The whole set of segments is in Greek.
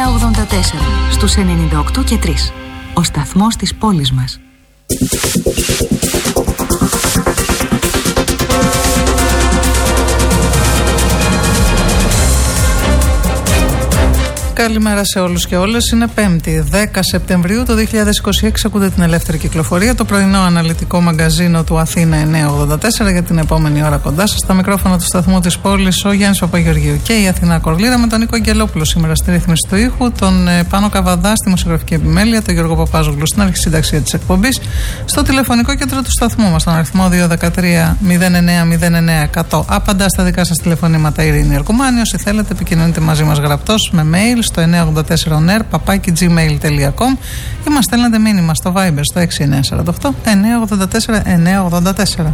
στους 98 και 3. Ο σταθμός της πόλης μας. Καλημέρα σε όλους και όλες. Είναι 5η, 10 Σεπτεμβρίου του 2026. Ακούτε την Ελεύθερη Κυκλοφορία, το πρωινό αναλυτικό μαγκαζίνο του Αθήνα 984 για την επόμενη ώρα κοντά σας. Στα μικρόφωνα του σταθμού της πόλης ο Γιάννης Παπαγεωργίου και η Αθηνά Κορλήρα με τον Νίκο Αγγελόπουλο σήμερα στη ρύθμιση του ήχου, τον Πάνο Καβαδά στη μουσιογραφική επιμέλεια, τον Γιώργο Παπάζογλου στην αρχισυνταξία της εκπομπής, στο τηλεφωνικό κέντρο του σταθμού μας, τον αριθμό 213 0909 Απαντά στα δικά σας τηλεφωνήματα η Ειρήνη Αρκουμάνη. Όσοι θέλετε, επικοινωνείτε μαζί μας γραπτός με mail στο 984oner@gmail.com ή μας στέλνετε μήνυμα στο Viber στο 6948 984 984.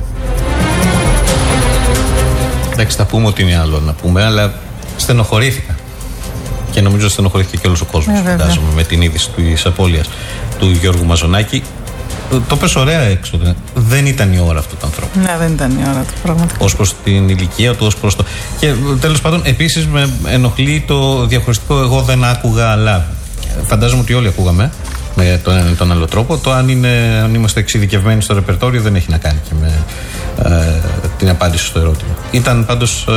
Εντάξει, θα πούμε ότι είναι άλλο να πούμε, αλλά στενοχωρήθηκα. Και νομίζω στενοχωρήθηκε και όλος ο κόσμος, φαντάζομαι, με την είδηση της απώλειας του Γιώργου Μαζονάκη. Το πες ωραία έξω. Δεν ήταν η ώρα αυτού του ανθρώπου. Ναι, δεν ήταν η ώρα του, πραγματικά. Ως προς την ηλικία του, ως προς το. Και τέλος πάντων, επίσης με ενοχλεί το διαχωριστικό. Εγώ δεν άκουγα, αλλά φαντάζομαι ότι όλοι ακούγαμε με τον ένα ή τον άλλο τρόπο. Το αν είμαστε εξειδικευμένοι στο ρεπερτόριο δεν έχει να κάνει και με την απάντηση στο ερώτημα. Ήταν πάντως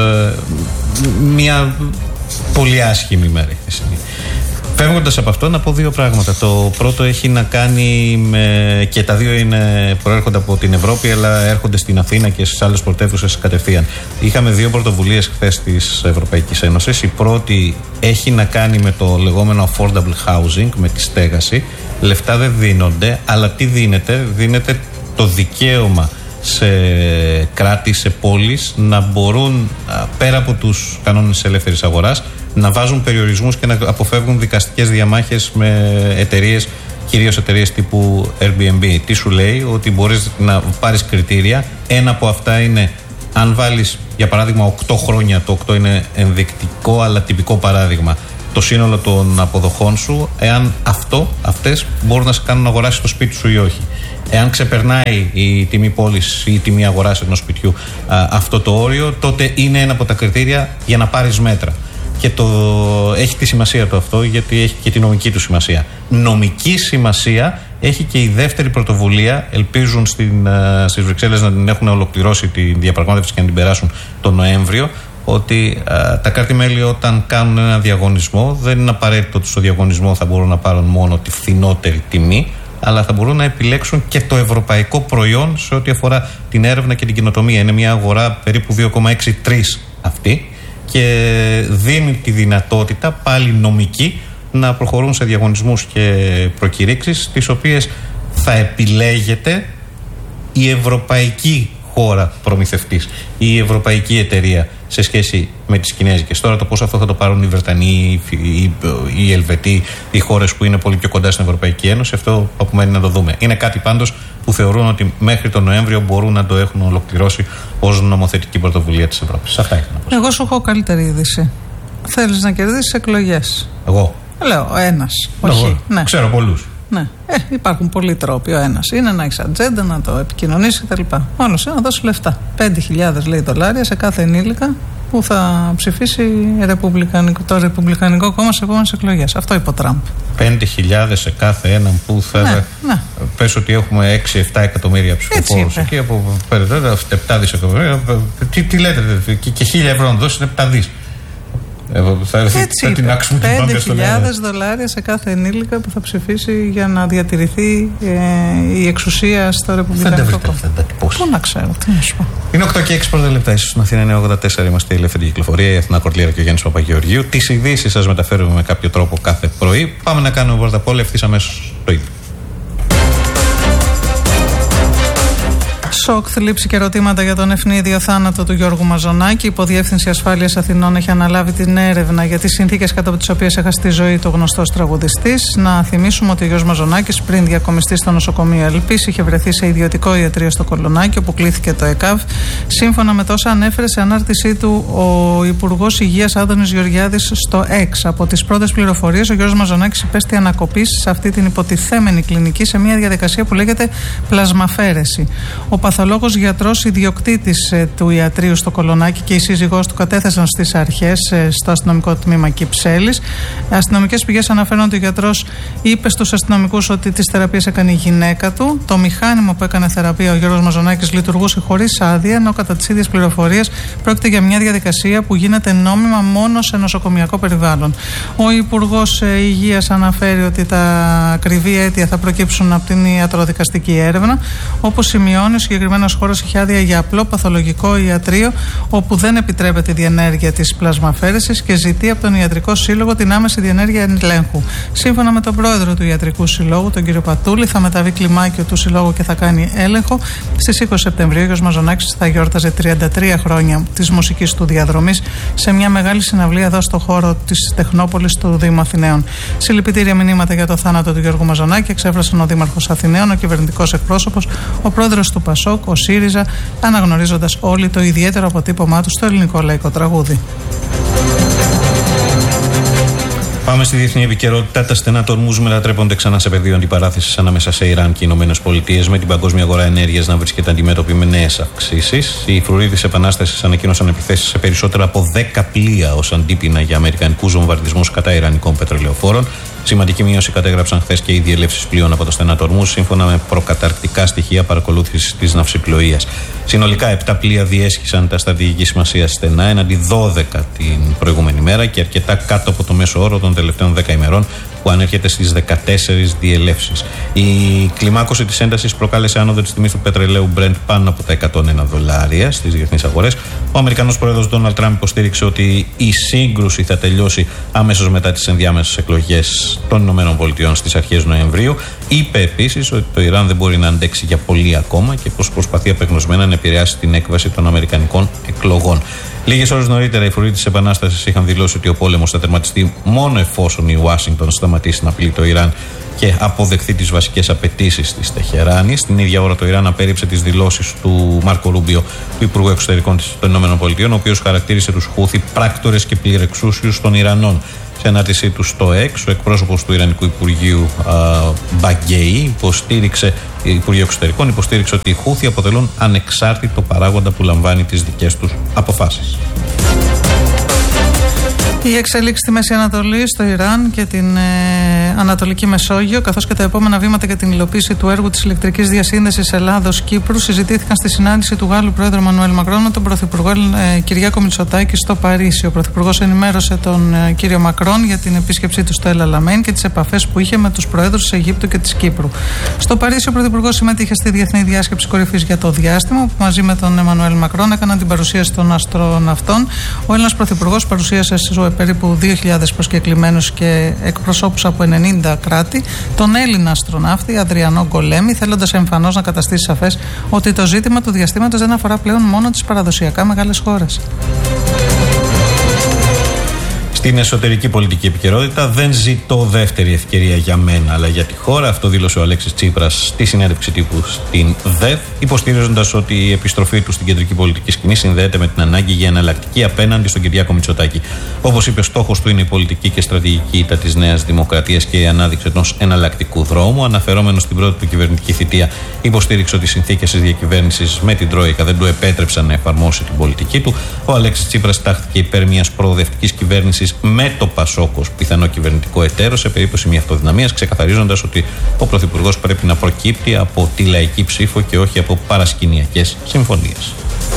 μια πολύ άσχημη μέρα η χθεσινή. Φεύγοντας από αυτό, να πω δύο πράγματα. Το πρώτο έχει να κάνει και τα δύο προέρχονται από την Ευρώπη, αλλά έρχονται στην Αθήνα και στις άλλες πρωτεύουσες κατευθείαν. Είχαμε δύο πρωτοβουλίες χθες της Ευρωπαϊκής Ένωσης. Η πρώτη έχει να κάνει με το λεγόμενο affordable housing, με τη στέγαση. Λεφτά δεν δίνονται, αλλά τι δίνεται? Δίνεται το δικαίωμα σε κράτη, σε πόλεις να μπορούν πέρα από τους κανόνες της ελεύθερης αγοράς να βάζουν περιορισμούς και να αποφεύγουν δικαστικές διαμάχες με εταιρείες, κυρίως εταιρείες τύπου Airbnb. Τι σου λέει? Ότι μπορείς να πάρεις κριτήρια. Ένα από αυτά είναι αν βάλεις για παράδειγμα 8 χρόνια, το 8 είναι ενδεικτικό αλλά τυπικό παράδειγμα, το σύνολο των αποδοχών σου, εάν αυτές μπορούν να σε κάνουν να αγοράσεις το σπίτι σου ή όχι. Εάν ξεπερνάει η τιμή πώλησης ή η τιμή αγοράς ενός σπιτιού αυτό το όριο, τότε είναι ένα από τα κριτήρια για να πάρεις μέτρα. Και έχει τη σημασία του αυτό, γιατί έχει και τη νομική του σημασία. Νομική σημασία έχει και η δεύτερη πρωτοβουλία. Ελπίζουν στις Βρυξέλλες να την έχουν ολοκληρώσει τη διαπραγμάτευση και να την περάσουν τον Νοέμβριο. Ότι τα κράτη-μέλη όταν κάνουν ένα διαγωνισμό, δεν είναι απαραίτητο ότι στο διαγωνισμό θα μπορούν να πάρουν μόνο τη φθηνότερη τιμή, αλλά θα μπορούν να επιλέξουν και το ευρωπαϊκό προϊόν σε ό,τι αφορά την έρευνα και την καινοτομία. Είναι μια αγορά περίπου 2,63 αυτή και δίνει τη δυνατότητα πάλι νομική να προχωρούν σε διαγωνισμούς και προκηρύξεις, τις οποίες θα επιλέγεται η ευρωπαϊκή χώρα προμηθευτής, η ευρωπαϊκή εταιρεία σε σχέση με τις κινέζικες. Τώρα το πώς αυτό θα το πάρουν οι Βρετανοί, οι Ελβετοί, οι χώρες που είναι πολύ πιο κοντά στην Ευρωπαϊκή Ένωση, αυτό απομένει να το δούμε. Είναι κάτι πάντως που θεωρούν ότι μέχρι τον Νοέμβριο μπορούν να το έχουν ολοκληρώσει ως νομοθετική πρωτοβουλία της Ευρώπης. Αυτά ήθελα να πω. Εγώ σου έχω καλύτερη είδηση. Θέλεις να κερδίσεις εκλογές? Εγώ. Λέω ένας. Όχι. Ναι. Ξέρω πολλούς. Ναι. Υπάρχουν πολλοί τρόποι. Ο ένας είναι να έχεις ατζέντα, να το επικοινωνήσεις κτλ. Ο άλλος είναι να δώσει λεφτά. 5.000 λέει δολάρια σε κάθε ενήλικα που θα ψηφίσει το Ρεπουμπλικανικό Κόμμα σε επόμενες εκλογές. Αυτό είπε ο Τραμπ. 5.000 σε κάθε έναν που θα. Ναι. Πες ότι έχουμε 6-7 εκατομμύρια ψηφοφόρους εκεί από 7 δισεκατομμύρια. Τι λέτε, και 1.000 ευρώ να δώσει είναι 7 δις. Έτσι είπε, 5.000 δολάρια σε κάθε ενήλικα που θα ψηφίσει για να διατηρηθεί η εξουσία στο Ρεπουμπλικανικό Κόμμα. Πού να ξέρω, τι να σου πω. Είναι 8 και 6 πρώτα λεπτά, ίσως στην Αθήνα 984. Είμαστε η Ελεύθερη Κυκλοφορία, η Αθηνά Κορλήρα και ο Γιάννης Παπαγεωργίου. Τις ειδήσεις σας μεταφέρουμε με κάποιο τρόπο κάθε πρωί. Πάμε να κάνουμε πρώτα απ' όλα ευθύς αμέσως το ίδιο. Σοκ, θλίψη και ερωτήματα για τον ευνίδιο θάνατο του Γιώργου Μαζονάκη. Η Υποδιεύθυνση Ασφάλειας Αθηνών έχει αναλάβει την έρευνα για τις συνθήκες κατά τις οποίες έχασε τη ζωή του γνωστός τραγουδιστής. Να θυμίσουμε ότι ο Γιώργος Μαζονάκης, πριν διακομιστεί στο νοσοκομείο Ελπής, είχε βρεθεί σε ιδιωτικό ιατρείο στο Κολονάκι, όπου κλήθηκε το ΕΚΑΒ. Σύμφωνα με τόσα ανέφερε σε ανάρτησή του ο Υπουργός Υγείας Άδωνης Γεωργιάδης στο ΕΞ. Από τις πρώτες πληροφορίες, ο Γιώργος Μαζονάκης υπέστη ανακοπής σε αυτή την υποτιθέμενη κλινική σε μια διαδικασία που λέγεται πλασμαφέρεση. Ο παθολόγος γιατρός ιδιοκτήτης του ιατρείου στο Κολονάκι και η σύζυγός του κατέθεσαν στις αρχές στο αστυνομικό τμήμα Κυψέλης. Αστυνομικές πηγές αναφέρουν ότι ο γιατρός είπε στους αστυνομικούς ότι τις θεραπείες έκανε η γυναίκα του. Το μηχάνημα που έκανε θεραπεία ο Γιώργος Μαζονάκης λειτουργούσε χωρίς άδεια, ενώ κατά τις ίδιες πληροφορίες πρόκειται για μια διαδικασία που γίνεται νόμιμα μόνο σε νοσοκομιακό περιβάλλον. Ο Υπουργός Υγείας αναφέρει ότι τα ακριβή αίτια θα προκύψουν από την ιατροδικαστική έρευνα. Όπως σημειώνει, ο συγκεκριμένος χώρος είχε άδεια για απλό παθολογικό ιατρείο, όπου δεν επιτρέπεται η διενέργεια της πλασμαφέρεσης και ζητεί από τον Ιατρικό Σύλλογο την άμεση διενέργεια ελέγχου. Σύμφωνα με τον πρόεδρο του Ιατρικού Συλλόγου, τον κύριο Πατούλη, θα μεταβεί κλιμάκιο του Συλλόγου και θα κάνει έλεγχο. Στις 20 Σεπτεμβρίου, ο κ. Μαζονάκης θα γιόρταζε 33 χρόνια της μουσικής του διαδρομής σε μια μεγάλη συναυλία εδώ στο χώρο της Τεχνόπολης του Δήμου Αθηναίων. Συλληπιτήρια μηνύματα για το θάνατο του Γιώργου Μαζονάκη εξέφρασαν ο Δήμαρχος Αθηναίων, ο κυβερνητικός εκπρόσωπος, ο πρόεδρος του ΠΑΣΟΚ, ο ΣΥΡΙΖΑ, αναγνωρίζοντας όλοι το ιδιαίτερο αποτύπωμά του στο ελληνικό λαϊκό τραγούδι. Πάμε στη διεθνή επικαιρότητα. Τα στενά του Ορμούζ μετατρέπονται ξανά σε πεδίο αντιπαράθεσης ανάμεσα σε Ιράν και Ηνωμένες Πολιτείες, με την παγκόσμια αγορά ενέργειας να βρίσκεται αντιμέτωπη με νέες αυξήσεις. Οι φρουροί της Επανάστασης ανακοίνωσαν επιθέσεις σε περισσότερα από 10 πλοία ως αντίπεινα για αμερικανικούς βομβαρδισμούς κατά ιρανικών πετρελαιοφόρων. Σημαντική μείωση κατέγραψαν χθες και οι διελεύσεις πλοίων από το στενά του Ορμούζ, σύμφωνα με προκαταρκτικά στοιχεία παρακολούθησης της ναυσιπλοείας. Συνολικά 7 πλοία διέσχισαν τα στρατηγική σημασία στενά, έναντι 12 την προηγούμενη μέρα και αρκετά κάτω από το μέσο όρο των τελευταίων 10 ημερών, που ανέρχεται στις 14 διελεύσεις. Η κλιμάκωση της έντασης προκάλεσε άνοδο της τιμής του πετρελαίου Brent πάνω από τα $101 στις διεθνείς αγορές. Ο Αμερικανός πρόεδρος Ντόναλντ Τραμπ υποστήριξε ότι η σύγκρουση θα τελειώσει αμέσως μετά τις ενδιάμεσες εκλογές των ΗΠΑ στις αρχές Νοεμβρίου. Είπε επίσης ότι το Ιράν δεν μπορεί να αντέξει για πολύ ακόμα και πως προσπαθεί απεγνωσμένα να επηρεάσει την έκβαση των αμερικανικών εκλογών. Λίγες ώρες νωρίτερα, οι φρουροί της Επανάστασης είχαν δηλώσει ότι ο πόλεμος θα τερματιστεί μόνο εφόσον η Ουάσιγκτον σταματήσει να απειλεί το Ιράν και αποδεχθεί τις βασικές απαιτήσεις της Τεχεράνης. Την ίδια ώρα, το Ιράν απέρριψε τις δηλώσεις του Μάρκο Ρούμπιο, του Υπουργού Εξωτερικών των ΗΠΑ, ο οποίος χαρακτήρισε τους Χούθι πράκτορες και πληρεξούσιους των Ιρανών. Σε ανάρτησή του στο ΕΚΣ, ο εκπρόσωπος του Ιρανικού Υπουργείου Μπαγκέι, Υπουργείο Εξωτερικών, υποστήριξε ότι οι Χούθι αποτελούν ανεξάρτητο παράγοντα που λαμβάνει τις δικές τους αποφάσεις. Η εξέλιξη στη Μέση Ανατολή, στο Ιράν και την Ανατολική Μεσόγειο, καθώς και τα επόμενα βήματα για την υλοποίηση του έργου της ηλεκτρικής διασύνδεσης Ελλάδος-Κύπρου, συζητήθηκαν στη συνάντηση του Γάλλου Πρόεδρου Εμμανουέλ Μακρόν με τον Πρωθυπουργό Κυριάκο Μητσοτάκη στο Παρίσι. Ο Πρωθυπουργός ενημέρωσε τον κύριο Μακρόν για την επίσκεψή του στο Ελ Αλαμέιν και τις επαφές που είχε με τους Προέδρους της Αιγύπτου και της Κύπρου. Στο Παρίσι, ο Πρωθυπουργός συμμετείχε στη Διεθνή Διάσκεψη Κορυφής για το Διάστημα, που μαζί με τον Εμμανουέλ Μακρόν έκαναν την παρουσίαση των αστροναυτών. Ο Έλληνας Πρωθυπουργός παρουσίασε περίπου 2.000 προσκεκλημένους και εκπροσώπους από 90 κράτη τον Έλληνα αστροναύτη Αδριανό Γκολέμι, θέλοντας εμφανώς να καταστήσει σαφές ότι το ζήτημα του διαστήματος δεν αφορά πλέον μόνο τις παραδοσιακά μεγάλες χώρες. Στην εσωτερική πολιτική επικαιρότητα, δεν ζητώ δεύτερη ευκαιρία για μένα, αλλά για τη χώρα. Αυτό δήλωσε ο Αλέξης Τσίπρας στη συνέντευξη τύπου στην ΔΕΒ, υποστηρίζοντας ότι η επιστροφή του στην κεντρική πολιτική σκηνή συνδέεται με την ανάγκη για εναλλακτική απέναντι στον Κυριάκο Μητσοτάκη. Όπως είπε, στόχος του είναι η πολιτική και στρατηγική ήττα της Νέας Δημοκρατίας και η ανάδειξη ενός εναλλακτικού δρόμου. Αναφερόμενος στην πρώτη του κυβερνητική θητεία, υποστήριξε ότι οι συνθήκες της διακυβέρνησης με την Τρόικα δεν του επέτρεψαν να εφαρμόσει την πολιτική του. Ο Αλέξης Τσίπρας τάχθηκε υπέρ μιας προοδευτικής κυβέρνησης με το ΠΑΣΟΚ ως πιθανό κυβερνητικό εταίρο σε περίπτωση μη αυτοδυναμίας, ξεκαθαρίζοντας ότι ο Πρωθυπουργός πρέπει να προκύπτει από τη λαϊκή ψήφο και όχι από παρασκηνιακές συμφωνίες.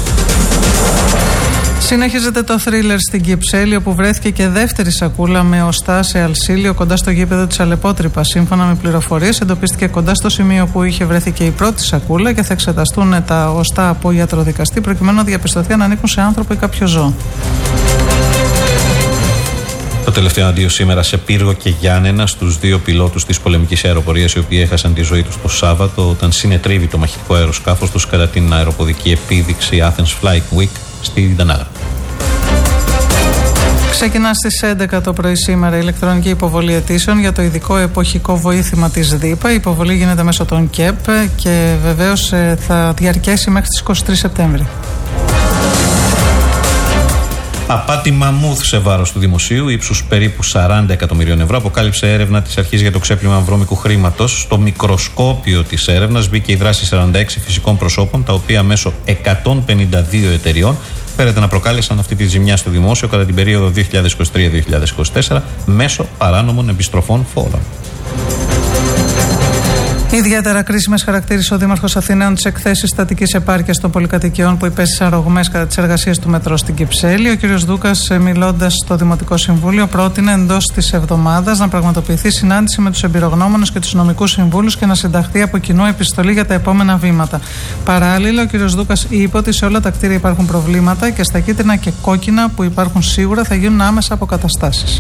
Συνεχίζεται το θρίλερ στην Κυψέλη, όπου βρέθηκε και δεύτερη σακούλα με οστά σε αλσίλιο κοντά στο γήπεδο της Αλεπότρυπας. Σύμφωνα με πληροφορίες, εντοπίστηκε κοντά στο σημείο που είχε βρεθεί και η πρώτη σακούλα και θα εξεταστούν τα οστά από ιατροδικαστή προκειμένου να διαπιστωθεί αν ανήκουν σε άνθρωπο ή κάποιο ζώο. Το τελευταίο αντίο σήμερα σε Πύργο και Γιάννενα στους δύο πιλότους της πολεμικής αεροπορίας, οι οποίοι έχασαν τη ζωή τους το Σάββατο όταν συνετρίβει το μαχητικό αεροσκάφος τους κατά την αεροποδική επίδειξη Athens Flight Week στη Δανάγρα. Ξεκινά στις 11 το πρωί σήμερα η ηλεκτρονική υποβολή αιτήσεων για το ειδικό εποχικό βοήθημα της ΔΥΠΑ. Η υποβολή γίνεται μέσω των ΚΕΠ και βεβαίως θα διαρκέσει μέχρι τις 23 Σεπτέμβρη. Απάτη μαμούθ σε βάρος του δημοσίου, ύψους περίπου 40 εκατομμυρίων ευρώ, αποκάλυψε έρευνα της Αρχής για το ξέπλυμα βρώμικου χρήματος. Στο μικροσκόπιο της έρευνας μπήκε η δράση 46 φυσικών προσώπων, τα οποία μέσω 152 εταιριών φέρεται να προκάλεσαν αυτή τη ζημιά στο δημόσιο κατά την περίοδο 2023-2024 μέσω παράνομων επιστροφών φόρων. Ιδιαίτερα κρίσιμες χαρακτήρισε ο Δήμαρχος Αθηναίων τις εκθέσεις στατικής επάρκειας των πολυκατοικιών που υπέστησαν ρογμές κατά τις εργασίες του μετρό στην Κυψέλη. Ο κ. Δούκας, μιλώντας στο Δημοτικό Συμβούλιο, πρότεινε εντός της εβδομάδας να πραγματοποιηθεί συνάντηση με τους εμπειρογνώμονες και τους νομικούς συμβούλους και να συνταχθεί από κοινού επιστολή για τα επόμενα βήματα. Παράλληλα, ο κ. Δούκας είπε ότι σε όλα τα κτίρια υπάρχουν προβλήματα και στα κίτρινα και κόκκινα που υπάρχουν σίγουρα θα γίνουν άμεσα αποκαταστάσεις.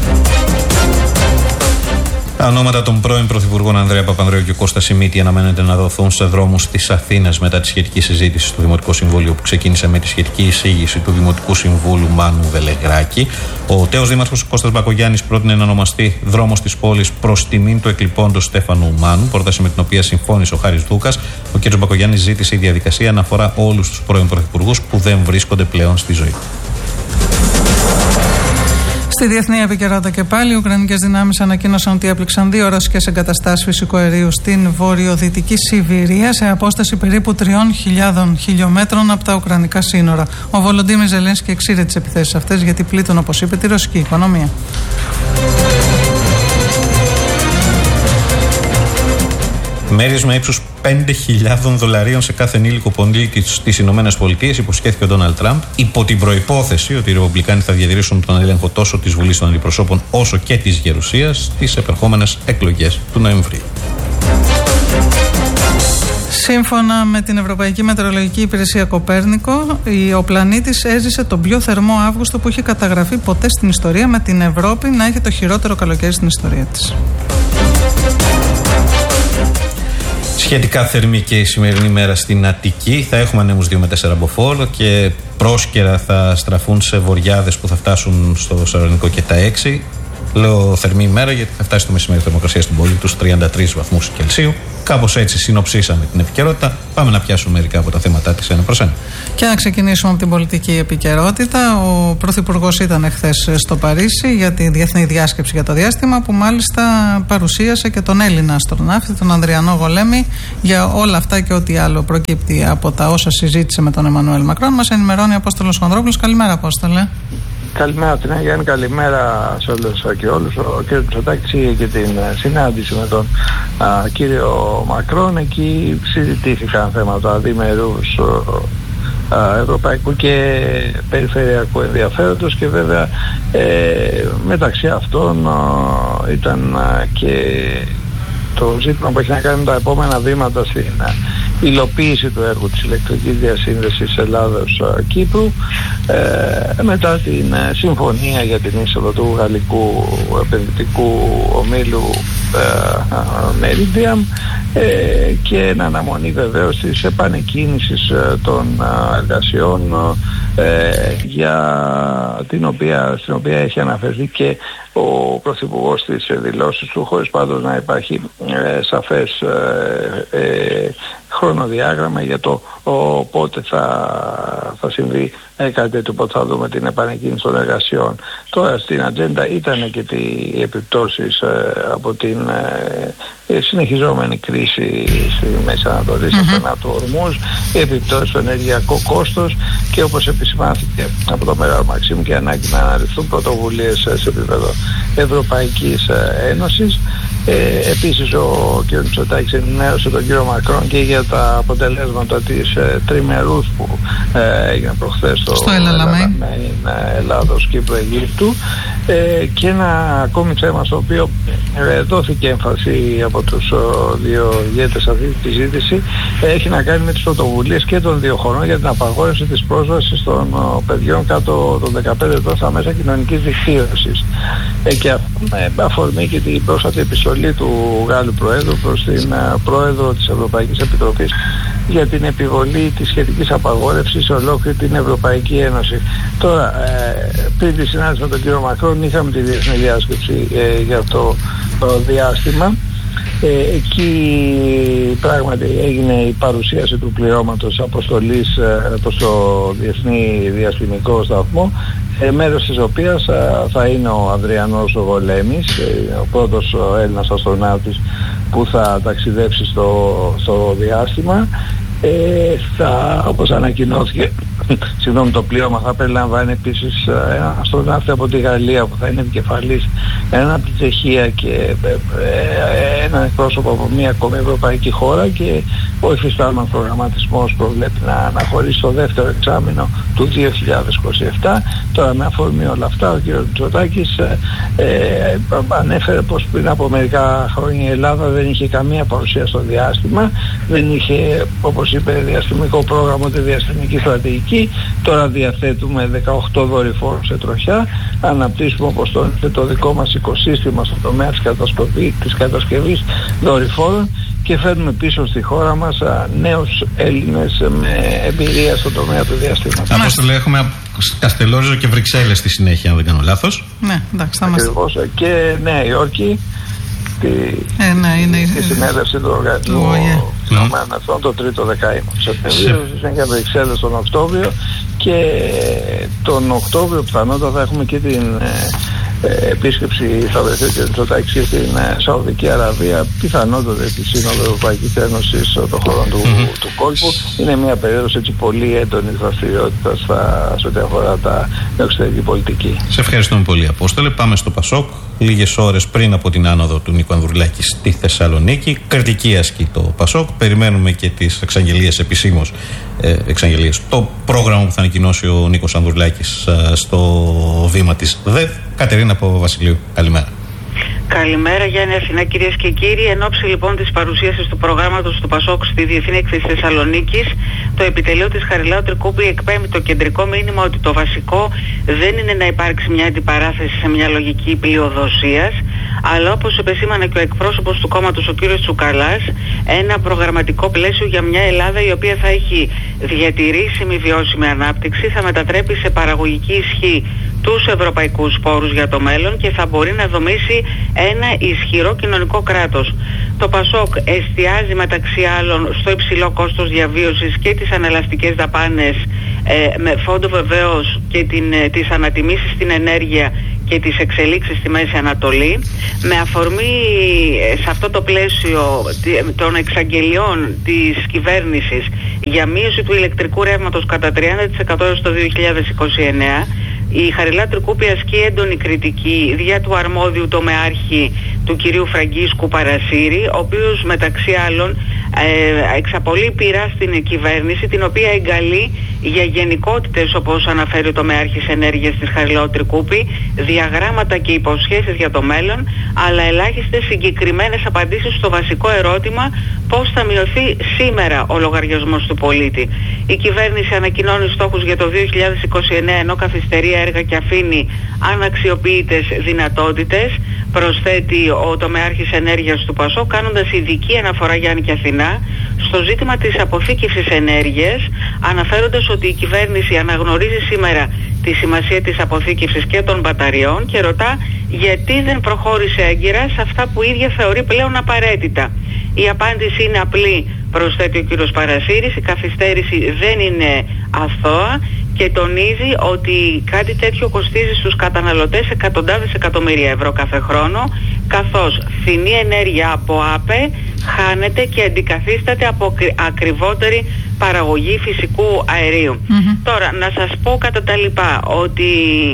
Τα ονόματα των πρώην Πρωθυπουργών Ανδρέα Παπανδρέου και Κώστα Σιμίτη αναμένεται να δοθούν σε δρόμους της Αθήνας μετά τη σχετική συζήτηση στο Δημοτικό Συμβούλιο που ξεκίνησε με τη σχετική εισήγηση του Δημοτικού Συμβούλου Μάνου Βελεγράκη. Ο τέος Δήμαρχος Κώστας Μπακογιάννης πρότεινε να ονομαστεί δρόμος της πόλης προς τιμήν του εκλειπώντος Στέφανου Μάνου, πρόταση με την οποία συμφώνησε ο Χάρης Δούκας. Ο κ. Μπακογιάννης ζήτησε η διαδικασία να αφορά όλους τους πρώην Πρωθυπουργούς που δεν βρίσκονται πλέον στη ζωή. Στη διεθνή επικαιρότητα και πάλι, οι Ουκρανικές δυνάμεις ανακοίνωσαν ότι έπληξαν 2 ρωσικές εγκαταστάσεις φυσικού αερίου στην βορειοδυτική Σιβηρία σε απόσταση περίπου 3.000 χιλιόμετρων από τα ουκρανικά σύνορα. Ο Βολοντίμιρ Ζελένσκι εξήρε τις επιθέσεις αυτές γιατί πλήττουν, όπως είπε, τη ρωσική οικονομία. Μέρισμα ύψους $5.000 σε κάθε ενήλικο πολίτη στις Ηνωμένες Πολιτείες υποσχέθηκε ο Ντόναλντ Τραμπ, υπό την προϋπόθεση ότι οι Ρεπουμπλικάνοι θα διατηρήσουν τον έλεγχο τόσο της Βουλής των Αντιπροσώπων όσο και της Γερουσίας στις επερχόμενες εκλογές του Νοεμβρίου. Σύμφωνα με την Ευρωπαϊκή Μετεωρολογική Υπηρεσία Κοπέρνικο, ο πλανήτης έζησε τον πιο θερμό Αύγουστο που είχε καταγραφεί ποτέ στην ιστορία, με την Ευρώπη να έχει το χειρότερο καλοκαίρι στην ιστορία της. Σχετικά θερμή και η σημερινή μέρα στην Αττική. Θα έχουμε ανέμους 2 με 4 μποφόρ και πρόσκαιρα θα στραφούν σε βοριάδες που θα φτάσουν στο Σαλονικό και τα 6. Λέω θερμή ημέρα γιατί θα φτάσει το μεσημέρι θερμοκρασία στην πόλη τους 33 βαθμούς Κελσίου. Κάπως έτσι συνοψίσαμε την επικαιρότητα. Πάμε να πιάσουμε μερικά από τα θέματα της ένα προς ένα. Και να ξεκινήσουμε από την πολιτική επικαιρότητα. Ο Πρωθυπουργός ήταν εχθές στο Παρίσι για τη διεθνή διάσκεψη για το διάστημα, που μάλιστα παρουσίασε και τον Έλληνα αστροναύτη, τον Ανδριανό Γολέμη, για όλα αυτά και ό,τι άλλο προκύπτει από τα όσα συζήτησε με τον Εμμανουέλ Μακρόν. Μας ενημερώνει ο Απόστολος Χονδρόπουλος. Καλημέρα, Απόστολε. Καλημέρα, την Γιάννη, καλημέρα σε όλους και όλους. Ο κ. Μητσοτάκης είχε και την συνάντηση με τον κύριο Μακρόν. Εκεί συζητήθηκαν θέματα διμερούς ευρωπαϊκού και περιφερειακού ενδιαφέροντος και βέβαια μεταξύ αυτών ήταν και το ζήτημα που έχει να κάνει με τα επόμενα βήματα στην υλοποίηση του έργου της ηλεκτρικής διασύνδεσης Ελλάδος-Κύπρου μετά την συμφωνία για την είσοδο του γαλλικού επενδυτικού ομίλου Meridiam και εν αναμονή βεβαίως της επανεκκίνησης των εργασιών στην οποία έχει αναφερθεί και ο Πρωθυπουργός στις δηλώσεις του, χωρίς πάντως να υπάρχει σαφές χρονοδιάγραμμα για το πότε θα συμβεί κάτι τέτοιο, πότε θα δούμε την επανεκκίνηση των εργασιών. Τώρα στην ατζέντα ήταν και οι επιπτώσεις από την συνεχιζόμενη κρίση στη Μέση Ανατολή, στο στενά του Ορμούζ, οι επιπτώσεις στο ενεργειακό κόστος και, όπως επισημάνθηκε από τον Μεγάλο Μαξίμου, και ανάγκη να αναλυθούν πρωτοβουλίες σε επίπεδο Ευρωπαϊκής Ένωσης. Επίσης ο κ. Μητσοτάκης ενημέρωσε τον κ. Μακρόν και για τα αποτελέσματα της τριμερούς που έγινε προχθές στο Ελλάδος, Κύπρου, Αιγύπτου, και ένα ακόμη θέμα στο οποίο δόθηκε έμφαση από τους δύο ηγέτες αυτή τη συζήτηση έχει να κάνει με τις πρωτοβουλίες και των δύο χωρών για την απαγόρευση της πρόσβασης των παιδιών κάτω των 15 ετών στα μέσα κοινωνικής δικτύωσης. Και αυτό αφορμή και την πρόσφατη επιστολή του Γάλλου Προέδρου προς την Πρόεδρο της Ευρωπαϊκής Επιτροπής για την επιβολή της σχετικής απαγόρευσης σε ολόκληρη την Ευρωπαϊκή Ένωση. Τώρα, πριν τη συνάντηση με τον κύριο Μακρόν, είχαμε τη διεθνή διάσκεψη για το διάστημα. Εκεί πράγματι έγινε η παρουσίαση του πληρώματος αποστολής προς το Διεθνή Διαστημικό Σταθμό μέρος της οποίας θα είναι ο Ανδριανός Γολέμης, ο πρώτος Έλληνας αστροναύτης που θα ταξιδέψει στο διάστημα. Όπως ανακοινώθηκε, το πλοίωμα θα περιλαμβάνει επίσης ένα αστροναύτη από τη Γαλλία που θα είναι επικεφαλής, ένα από τη Τσεχία και ένα εκπρόσωπο από μια ακόμη ευρωπαϊκή χώρα, και ο υφιστάμενος προγραμματισμός προβλέπει να αναχωρήσει στο δεύτερο εξάμηνο του 2027. Τώρα, με αφορμή όλα αυτά, ο κ. Μητσοτάκης ανέφερε πως πριν από μερικά χρόνια η Ελλάδα δεν είχε καμία παρουσία στο διάστημα, δεν είχε, όπως είπε, διαστημικό πρόγραμμα, τη διαστημική στρατηγική. Τώρα διαθέτουμε 18 δορυφόρους σε τροχιά, αναπτύσσουμε, όπως το δικό μας οικοσύστημα στο τομέα της κατασκευής δορυφόρων και φέρνουμε πίσω στη χώρα μας νέους Έλληνες με εμπειρία στο τομέα του διαστήματος. Απόστολε, έχουμε Καστελόριζο και Βρυξέλλες στη συνέχεια, αν δεν κάνω λάθος. Ναι, εντάξει, θα είμαστε. Ακριβώς, και Νέα Υόρκη, τη συνέλευση του Οργανισμού Ηνωμένων Εθνών το τρίτο δεκαήμο του Σεπτεμβρίου, και Βρυξέλλες τον Οκτώβριο, και τον Οκτώβριο πιθανότατα θα έχουμε και την επίσκεψη, θα βρεθεί και Μητσοτάκης στην Σαουδική Αραβία, πιθανότατα τη Σύνοδο Ευρωπαϊκής Ένωσης των χωρών του κόλπου. Είναι μια περίοδος έτσι πολύ έντονης δραστηριότητας σε ό,τι αφορά την εξωτερική πολιτική. Σε ευχαριστούμε πολύ, Απόστολε. Πάμε στο Πασόκ. Λίγες ώρες πριν από την άνοδο του Νίκου Ανδρουλάκη στη Θεσσαλονίκη, κριτική ασκεί το Πασόκ. Περιμένουμε και τις εξαγγελίες επισήμως. Το πρόγραμμα που θα ανακοινώσει ο Νίκος Ανδρουλάκης στο βήμα της ΔΕΔ. Κατερίνα από Βασιλείου, καλημέρα. Καλημέρα, Γιάννη, Αθηνά, κυρίες και κύριοι. Εν ώψη λοιπόν της παρουσίασης του προγράμματος του Πασόκ στη Διεθνή Έκθεση Θεσσαλονίκης, το επιτελείο της Χαριλάου Τρικούπη εκπέμπει το κεντρικό μήνυμα ότι το βασικό δεν είναι να υπάρξει μια αντιπαράθεση σε μια λογική πλειοδοσίας, αλλά, όπως επεσήμανε και ο εκπρόσωπος του κόμματος, ο κ. Τσουκαλάς, ένα προγραμματικό πλαίσιο για μια Ελλάδα η οποία θα έχει διατηρήσιμη βιώσιμη ανάπτυξη, θα μετατρέπει σε παραγωγική ισχύ τους ευρωπαϊκούς πόρους για το μέλλον και θα μπορεί να δομήσει ένα ισχυρό κοινωνικό κράτος. Το Πασόκ εστιάζει μεταξύ άλλων στο υψηλό κόστος διαβίωσης και τις ανελαστικές δαπάνες, με φόντο βεβαίως και τις ανατιμήσεις στην ενέργεια και τις εξελίξεις στη Μέση Ανατολή. Με αφορμή σε αυτό το πλαίσιο των εξαγγελιών της κυβέρνησης για μείωση του ηλεκτρικού ρεύματος κατά 30% έως το 2029, η Χαριλάου Τρικούπη ασκεί έντονη κριτική δια του αρμόδιου τομεάρχη του κυρίου Φραγκίσκου Παρασύρη, ο οποίος μεταξύ άλλων εξαπολύει πειρά στην κυβέρνηση, την οποία εγκαλεί για γενικότητες, όπως αναφέρει ο τομεάρχης ενέργειας της Χαριλάου Τρικούπη, διαγράμματα και υποσχέσεις για το μέλλον, αλλά ελάχιστες συγκεκριμένες απαντήσεις στο βασικό ερώτημα πώς θα μειωθεί σήμερα ο λογαριασμός του πολίτη. Η κυβέρνηση ανακοινώνει στόχους για το 2029, ενώ καθυστερεί έργα και αφήνει αναξιοποιητές δυνατότητες, προσθέτει ο τομεάρχης ενέργειας του Πασό, κάνοντας ειδική αναφορά, Γιάννη και Αθηνά, στο ζήτημα της αποθήκευσης ενέργειας, αναφέροντας ότι η κυβέρνηση αναγνωρίζει σήμερα τη σημασία της αποθήκευσης και των μπαταριών και ρωτά γιατί δεν προχώρησε έγκυρα σε αυτά που η ίδια θεωρεί πλέον απαραίτητα. Η απάντηση είναι απλή, προσθέτει ο κύριος Παρασύρης, η καθυστέρηση δεν είναι αθώα και τονίζει ότι κάτι τέτοιο κοστίζει στους καταναλωτές εκατοντάδες εκατομμύρια ευρώ κάθε χρόνο, καθώς φθηνή ενέργεια από ΑΠΕ χάνεται και αντικαθίσταται από ακριβότερη παραγωγή φυσικού αερίου. Τώρα, να σας πω κατά τα λοιπά ότι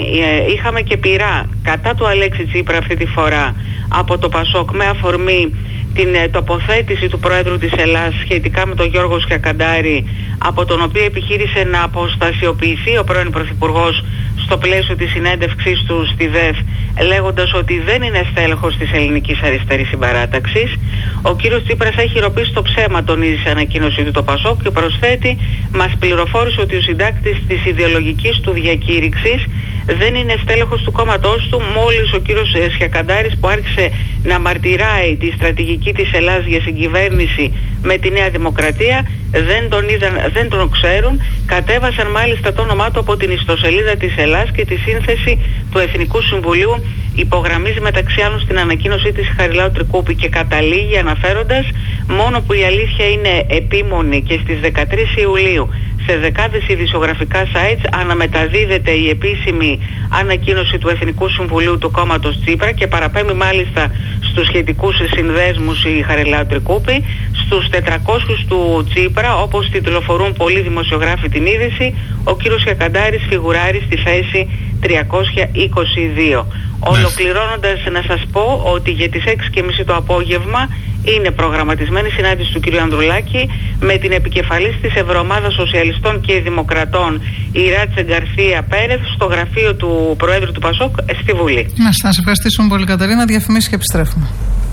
είχαμε και πειρά κατά του Αλέξη Τσίπρα αυτή τη φορά από το Πασόκ με αφορμή την τοποθέτηση του Πρόεδρου της Ελλάδας σχετικά με τον Γιώργο Σκιακαντάρη, από τον οποίο επιχείρησε να αποστασιοποιηθεί ο πρώην Πρωθυπουργός στο πλαίσιο της συνέντευξής του στη ΔΕΘ, λέγοντας ότι δεν είναι στέλεχος της ελληνικής αριστερής συμπαράταξης. Ο κύριος Τσίπρας έχει χειροπήσει το ψέμα, τονίζει σε ανακοίνωσή του το Πασόκ, και προσθέτει, μας πληροφόρησε ότι ο συντάκτης της ιδεολογικής του διακήρυξης δεν είναι στέλεχος του κόμματός του, μόλις ο κύριος Σκιακαντάρης, που άρχισε να μαρτυράει τη στρατηγική της Ελλάδας για συγκυβέρνηση με τη Νέα Δημοκρατία, δεν τον ξέρουν. Κατέβασαν μάλιστα το όνομά του από την ιστοσελίδα της Ελλάδας και τη σύνθεση του Εθνικού Συμβουλίου Υπογραμμίζει μεταξύ άλλων στην ανακοίνωσή της Χαριλάου Τρικούπη και καταλήγει αναφέροντας μόνο που η αλήθεια είναι επίμονη και στις 13 Ιουλίου σε δεκάδες ειδησιογραφικά sites αναμεταδίδεται η επίσημη ανακοίνωση του Εθνικού Συμβουλίου του κόμματος Τσίπρα και παραπέμπει μάλιστα στους σχετικούς συνδέσμους η Χαριλάου Τρικούπη, στους 400 του Τσίπρα, όπως τιτλοφορούν πολλοί δημοσιογράφοι την είδηση, ο κύριος Χιακαντάρης φιγουράρει στη θέση 322. Ολοκληρώνοντας, να σας πω ότι για τις 6:30 το απόγευμα είναι προγραμματισμένη συνάντηση του κ. Ανδρουλάκη με την επικεφαλής της Ευρωομάδας Σοσιαλιστών και Δημοκρατών, η Ράτσε Γκαρσία Πέρεθ, στο γραφείο του Προέδρου του Πασόκ στη Βουλή. Να σας ευχαριστήσουμε πολύ, Κατερίνα. Διαφημίσεις και επιστρέφουμε.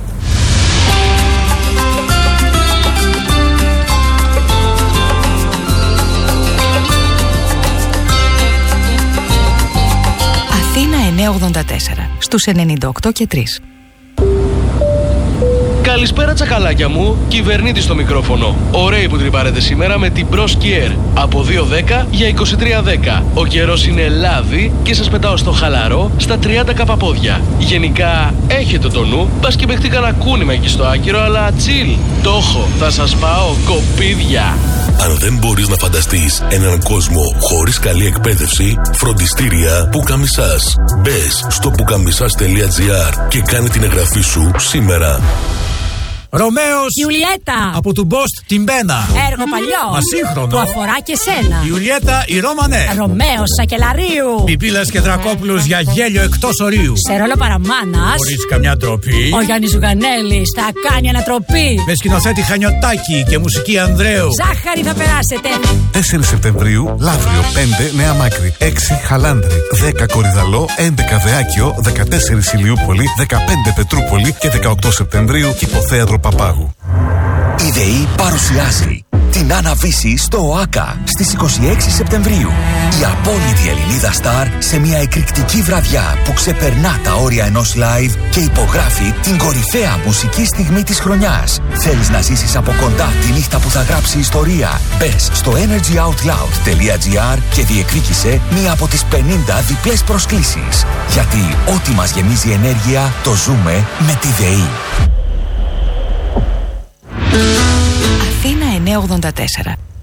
Αθήνα 984 στους 98 και 3. Καλησπέρα τσακαλάκια μου, κυβερνήτης στο μικρόφωνο. Ωραίοι που τρυπάρετε σήμερα με την Bros Kier. Από 2,10 για 23,10. Ο καιρός είναι λάδι και σας πετάω στο χαλαρό στα 30 καπαπόδια. Γενικά έχετε το νου, πας και παιχτεί κανένα κούνημα εκεί στο άκυρο, αλλά chill. Το έχω, θα σας πάω κοπίδια. Αν δεν μπορείς να φανταστείς έναν κόσμο χωρίς καλή εκπαίδευση, φροντιστήρια Πουκαμισάς. Μπες στο pukamisas.gr και κάνε την εγγραφή σου σήμερα. Ρωμαίος Ιουλιέτα από του Μπόστ την Μπένα. Έργο παλιό Μα σύγχρονο που αφορά και σένα. Ιουλιέτα η Ρώμανε. Ρωμαίος Σακελαρίου. Πιπίλας και Δρακόπουλος για γέλιο εκτός ορίου. Σε ρόλο παραμάνας Χωρίς καμιά τροπή. ο Γιάννης Ζουγανέλης θα κάνει ανατροπή. Με σκηνοθέτη Χανιωτάκη και μουσική Ανδρέου. Ζάχαρη θα περάσετε. 4 Σεπτεμβρίου Λαύριο, 5 Νέα Μάκρη, 6 Χαλάνδρη, 10 Κορυδαλό, 11 Δεάκιο, 14 Ηλιούπολη, 15 Πετρούπολη και 18 Σεπτεμβρίου Κηποθέατρο Παπάγου. Η ΔΕΗ παρουσιάζει την Άννα-Βύση στο ΟΑΚΑ στις 26 Σεπτεμβρίου. Η απόλυτη Ελληνίδα στάρ σε μια εκρηκτική βραδιά που ξεπερνά τα όρια ενός live και υπογράφει την κορυφαία μουσική στιγμή της χρονιάς. Θέλεις να ζήσεις από κοντά τη νύχτα που θα γράψει ιστορία? Μπες στο energyoutloud.gr και διεκδίκησε μία από τις 50 διπλές προσκλήσεις. Γιατί ό,τι μας γεμίζει ενέργεια το ζούμε με τη ΔΕΗ. Αθήνα 984.